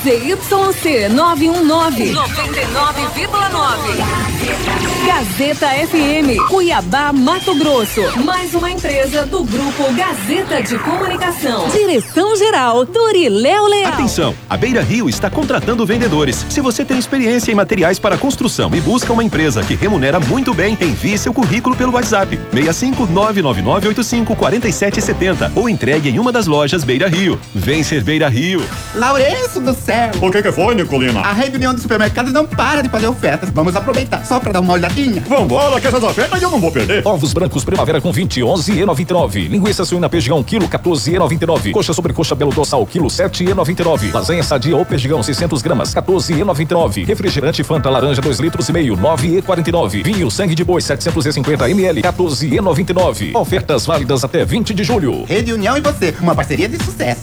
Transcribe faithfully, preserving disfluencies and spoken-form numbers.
Z Y C nove um nove, noventa e nove vírgula nove. Gazeta F M, Cuiabá, Mato Grosso. Mais uma empresa do Grupo Gazeta de Comunicação. Direção-geral, Turiléu Leal. Atenção, a Beira Rio está contratando vendedores. Se você tem experiência em materiais para construção e busca uma empresa que remunera muito bem, envie seu currículo pelo WhatsApp seis cinco nove nove nove oito cinco quatro sete sete zero ou entregue em uma das lojas Beira Rio. Vem ser Beira Rio. Lourenço do céu! O que que foi, Nicolina? A reunião dos supermercados não para de fazer ofertas. Vamos aproveitar só pra dar uma olhadinha. Vambora, que essas ofertas eu não vou perder. Ovos brancos primavera com vinte, onze e noventa e nove. Linguiça suína perdigão, quilo, quatorze e noventa e nove. Coxa sobre coxa belo dorsal, quilo, sete e noventa e nove. Lasanha sadia ou perdigão, seiscentos gramas, quatorze e noventa e nove. Refrigerante Fanta laranja, dois litros e meio, nove e quarenta e nove. Vinho sangue de boi, setecentos e cinquenta mililitros, quatorze e noventa e nove. Ofertas válidas até vinte de julho. Rede União e você, uma parceria de sucesso.